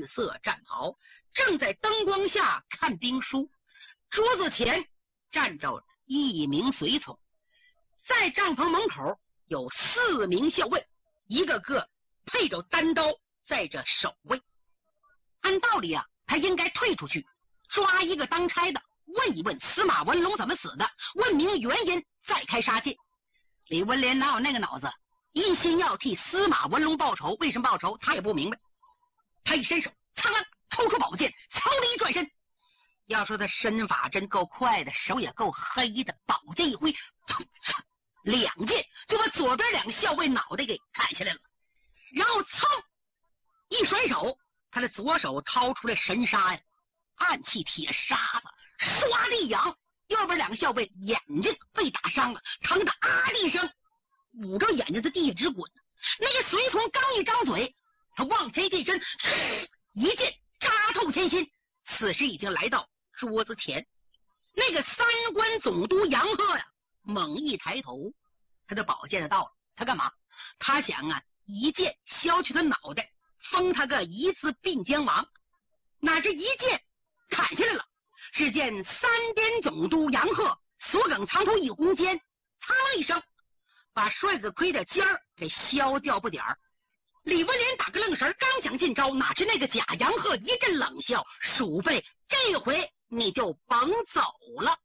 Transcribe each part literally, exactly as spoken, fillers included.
绿色战袍，正在灯光下看兵书。桌子前站着一名随从，在帐篷门口有四名校尉，一个个配着单刀，在这守卫。按道理啊，他应该退出去，抓一个当差的，问一问司马文龙怎么死的，问明原因，再开杀戒。李文莲哪有那个脑子，一心要替司马文龙报仇。为什么报仇他也不明白。他一伸手，苍啷抽出宝剑，噌的一转身。要说他身法真够快的，手也够黑的，宝剑一挥，两剑就把左边两个校尉脑袋给砍下来了。然后噌一甩手，他的左手掏出来神沙呀，暗器铁沙子，唰的一扬，右边两个校尉眼睛被打伤了，疼得啊的一声，捂着眼睛在地直滚。那个随从刚一张嘴，他往前一近身，一剑扎透天心。此时已经来到桌子前，那个三关总督杨鹤呀，猛一抬头，他的宝剑就到了。他干嘛？他想啊，一剑削去他脑袋，封他个一字并肩王。哪知一剑砍下来了，只见三边总督杨鹤锁梗藏头一红尖，噌一声把帅子盔的尖儿给削掉不点儿。李文莲打个愣神，刚想进招，哪知那个假杨鹤一阵冷笑：“鼠辈，这回你就甭走了。”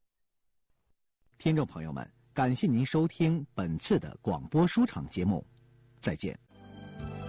听众朋友们，感谢您收听本次的广播书场节目，再见。